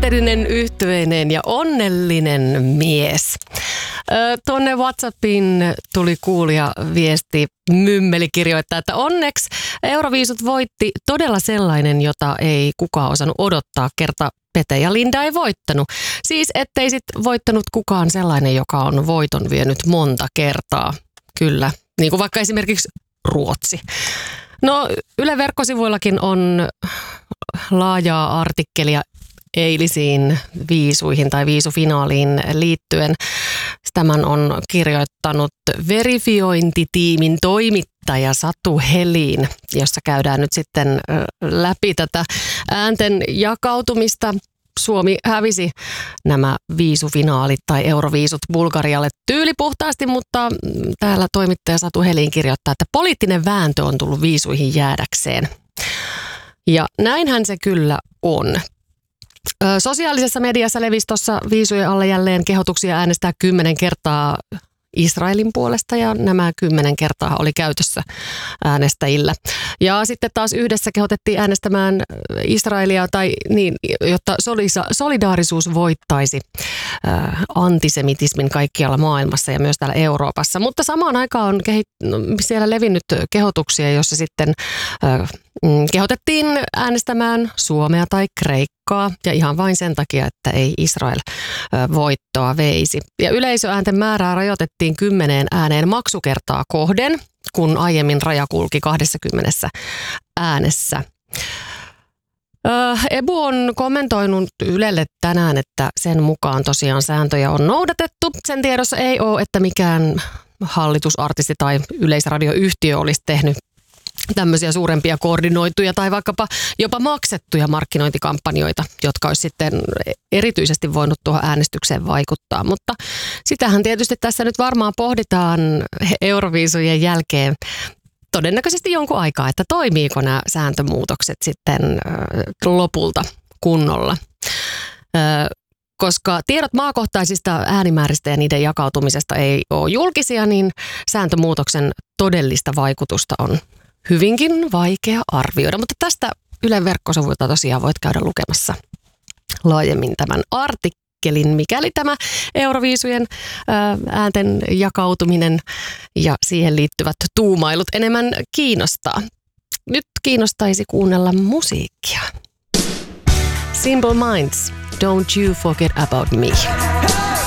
haasteellinen, yhtyväinen ja onnellinen mies. Tuonne WhatsAppiin tuli kuulija viesti, Mymmeli kirjoittaa, että onneksi Euroviisut voitti todella sellainen, jota ei kukaan osannut odottaa, kerta Pete ja Linda ei voittanut. Siis ettei sit voittanut kukaan sellainen, joka on voiton vienyt monta kertaa. Kyllä, niin kuin vaikka esimerkiksi Ruotsi. No Yle verkkosivuillakin on laajaa artikkelia eilisiin viisuihin tai viisufinaaliin liittyen. Tämän on kirjoittanut verifiointitiimin toimittaja Satu Helin, jossa käydään nyt sitten läpi tätä äänten jakautumista. Suomi hävisi nämä viisufinaalit tai Euroviisut Bulgarialle tyylipuhtaasti, mutta täällä toimittaja Satu Helin kirjoittaa, että poliittinen vääntö on tullut viisuihin jäädäkseen. Ja näinhän se kyllä on. Sosiaalisessa mediassa levisi tuossa viisujen alle jälleen kehotuksia äänestää 10 kertaa Israelin puolesta ja nämä 10 kertaa oli käytössä äänestäjillä. Ja sitten taas yhdessä kehotettiin äänestämään Israelia tai niin, jotta solidaarisuus voittaisi antisemitismin kaikkialla maailmassa ja myös täällä Euroopassa. Mutta samaan aikaan on siellä levinnyt kehotuksia, joissa sitten kehotettiin äänestämään Suomea tai Kreikkaa ja ihan vain sen takia, että ei Israel voittoa veisi. Ja yleisöäänten määrää rajoitettiin 10 ääneen maksukertaa kohden, kun aiemmin raja kulki 20 äänessä. Ebu on kommentoinut Ylelle tänään, että sen mukaan tosiaan sääntöjä on noudatettu. Sen tiedossa ei ole, että mikään hallitusartisti tai yleisradioyhtiö olisi tehnyt tämmöisiä suurempia koordinoituja tai vaikkapa jopa maksettuja markkinointikampanjoita, jotka olisi sitten erityisesti voinut tuohon äänestykseen vaikuttaa. Mutta sitähän tietysti tässä nyt varmaan pohditaan Euroviisujen jälkeen todennäköisesti jonkun aikaa, että toimiiko nämä sääntömuutokset sitten lopulta kunnolla. Koska tiedot maakohtaisista äänimääristä ja niiden jakautumisesta ei ole julkisia, niin sääntömuutoksen todellista vaikutusta on hyvinkin vaikea arvioida. Mutta tästä Ylen verkkosivuilta tosiaan voit käydä lukemassa laajemmin tämän artikkelin, mikäli tämä Euroviisujen äänten jakautuminen ja siihen liittyvät tuumailut enemmän kiinnostaa. Nyt kiinnostaisi kuunnella musiikkia. Simple Minds, Don't You Forget About Me.